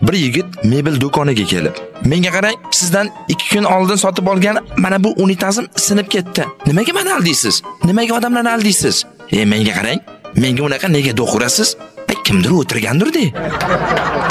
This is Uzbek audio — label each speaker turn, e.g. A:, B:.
A: Bir yigit mebel do'koniga kelib, "Menga qarang, sizdan 2 kun oldin sotib olgan mana bu unitazim sinib ketdi. Nimaga meni aldaysiz? Nimaga odamlarni aldaysiz?" Menga qarang, menga unaqa nega do'q urasiz? Kimdir o'tirgandir-de.